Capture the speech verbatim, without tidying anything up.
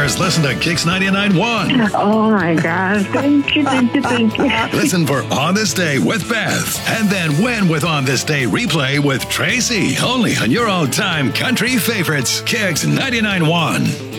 First, listen to Kix ninety-nine point one. Oh my gosh. Thank you, thank you, thank you. Listen for On This Day with Beth. And then win with On This Day replay with Tracy. Only on your all-time country favorites, Kix ninety-nine point one.